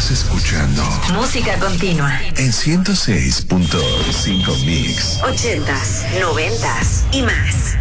Estás escuchando Música Continua en 106.5 Mix. 80s, 90s y más.